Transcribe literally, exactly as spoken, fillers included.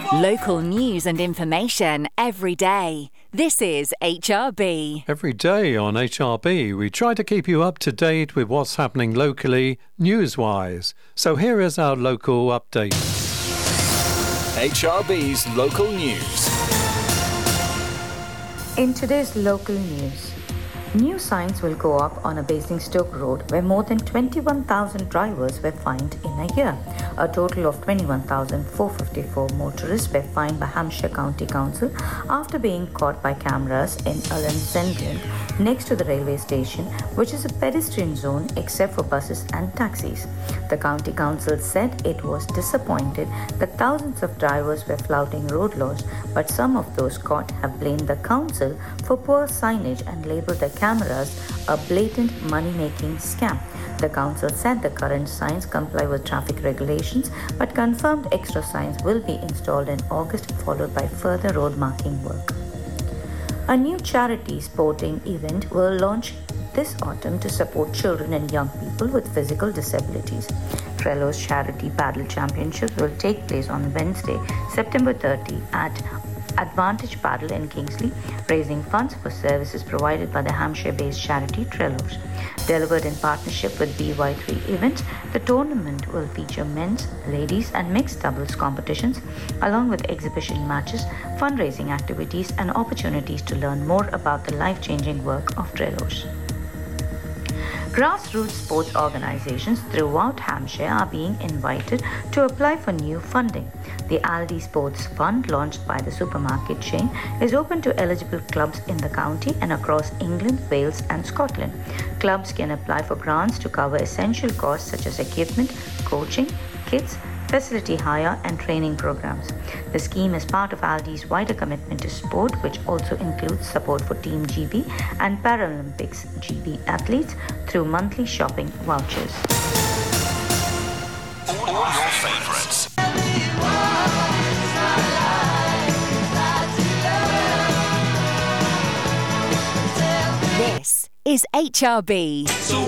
Local news and information every day. This is H R B. Every day on H R B, we try to keep you up to date with what's happening locally, news-wise. So here is our local update. H R B's local news. In today's local news, new signs will go up on a Basingstoke road where more than twenty-one thousand drivers were fined in a year. A total of twenty-one thousand four hundred fifty-four motorists were fined by Hampshire County Council after being caught by cameras in Allan next to the railway station, which is a pedestrian zone except for buses and taxis. The County Council said it was disappointed that thousands of drivers were flouting road laws, but some of those caught have blamed the council for poor signage and labelled the cameras a blatant money-making scam. The council said the current signs comply with traffic regulations, but confirmed extra signs will be installed in August, followed by further road marking work. A new charity sporting event will launch this autumn to support children and young people with physical disabilities. Trello's Charity Paddle Championships will take place on Wednesday, September thirtieth at Advantage Paddle in Kingsley, raising funds for services provided by the Hampshire-based charity Trello's. Delivered in partnership with B Y three Events, the tournament will feature men's, ladies and mixed doubles competitions, along with exhibition matches, fundraising activities and opportunities to learn more about the life-changing work of Trello's. Grassroots sports organizations throughout Hampshire are being invited to apply for new funding. The Aldi Sports Fund, launched by the supermarket chain, is open to eligible clubs in the county and across England, Wales and Scotland. Clubs can apply for grants to cover essential costs such as equipment, coaching, kits, facility hire and training programs. The scheme is part of Aldi's wider commitment to sport, which also includes support for Team G B and Paralympics G B athletes through monthly shopping vouchers. All your favourites. This is H R B. So